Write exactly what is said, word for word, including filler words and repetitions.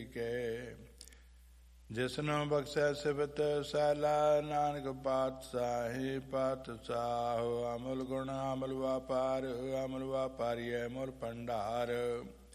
ਕੇ। ਜਿਸਨੂੰ ਬਖਸ਼ੈ ਸਿਫਤ ਸੈਲਾ ਨਾਨਕ ਪਾਤਸ਼ਾਹੀ ਪਾਤਸ਼ਾਹ। ਅਮਲ ਗੁਣ ਅਮਲ ਵਾਪਾਰ ਅਮਲ ਵਾਪਾਰੀਐ ਮੁਰ ਭੰਡਾਰ।